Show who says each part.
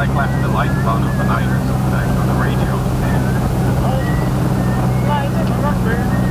Speaker 1: like left the lights on overnight or something on the radio.
Speaker 2: Oh, lights on the rock,